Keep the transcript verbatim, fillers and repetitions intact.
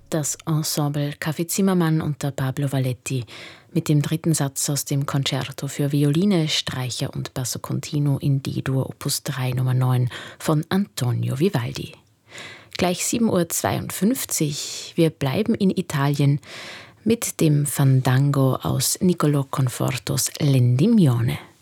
Das Ensemble Café Zimmermann unter Pablo Valletti mit dem dritten Satz aus dem Concerto für Violine, Streicher und Basso Continuo in D-Dur Opus drei Nummer neun von Antonio Vivaldi. Gleich sieben Uhr zweiundfünfzig. Wir bleiben in Italien mit dem Fandango aus Niccolò Confortos L'Endymione.